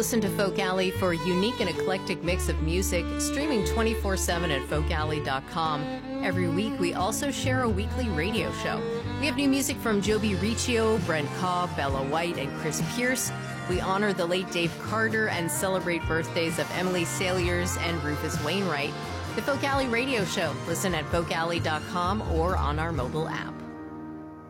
listen to Folk Alley for a unique and eclectic mix of music, streaming 24/7 at folkalley.com. Every week, we also share a weekly radio show. We have new music from Joby Riccio, Brent Cobb, Bella White, and Chris Pierce. We honor the late Dave Carter and celebrate birthdays of Emily Saliers and Rufus Wainwright. The Folk Alley Radio Show. Listen at folkalley.com or on our mobile app.